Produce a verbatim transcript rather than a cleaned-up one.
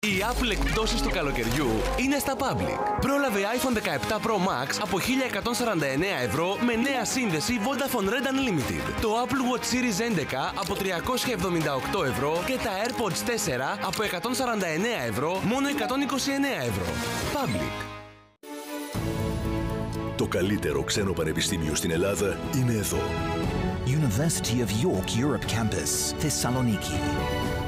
Οι Apple εκπτώσεις του καλοκαιριού είναι στα Public. Πρόλαβε iPhone δεκαεπτά Pro Max από χίλια εκατόν σαράντα εννέα ευρώ με νέα σύνδεση Vodafone Red Unlimited. Το Apple Watch Series έντεκα από τριακόσια εβδομήντα οκτώ ευρώ και τα AirPods τέσσερα από εκατόν σαράντα εννέα ευρώ μόνο εκατόν είκοσι εννέα ευρώ. Public. Το καλύτερο ξένο πανεπιστήμιο στην Ελλάδα είναι εδώ. University of York Europe Campus, Thessaloniki.